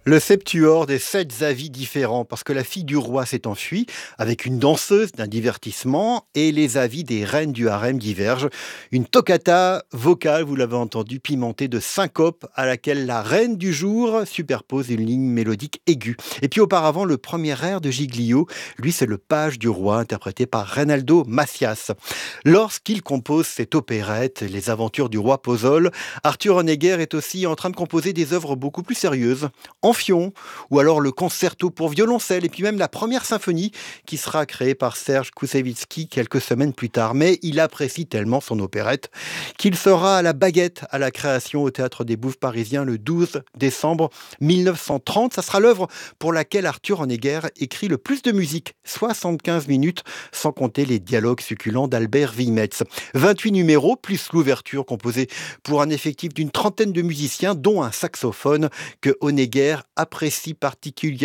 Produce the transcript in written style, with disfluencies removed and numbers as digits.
Le septuor des 7 avis différents, parce que la fille du roi s'est enfuie avec une danseuse d'un divertissement et les avis des reines du harem divergent. Une toccata vocale, vous l'avez entendu, pimentée de syncopes à laquelle la reine du jour superpose une ligne mélodique aiguë. Et puis auparavant, le premier air de Giglio, lui c'est le page du roi interprété par Reynaldo Macias. Lorsqu'il compose cette opérette, Les aventures du roi Pozole, Arthur Honegger est aussi en train de composer des œuvres beaucoup plus sérieuses. Amphion, ou alors le concerto pour violoncelle, et puis même la première symphonie qui sera créée par Serge Koussevitzky quelques semaines plus tard. Mais il apprécie tellement son opérette qu'il sera à la baguette à la création au Théâtre des Bouffes parisien le 12 décembre 1930. Ça sera l'œuvre pour laquelle Arthur Honegger écrit le plus de musique, 75 minutes, sans compter les dialogues succulents d'Albert Wilmetz. 28 numéros, plus l'ouverture composée pour un effectif d'une trentaine de musiciens, dont un saxophone que Honegger apprécie particulièrement